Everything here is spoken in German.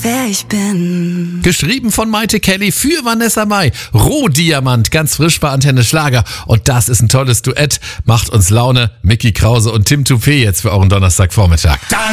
wer ich bin. Geschrieben von Maite Kelly für Vanessa Mai. Rohdiamant, ganz frisch bei Antenne Schlager. Und das ist ein tolles Duett. Macht uns Laune. Micky Krause und Tim Toupé jetzt für euren Donnerstagvormittag.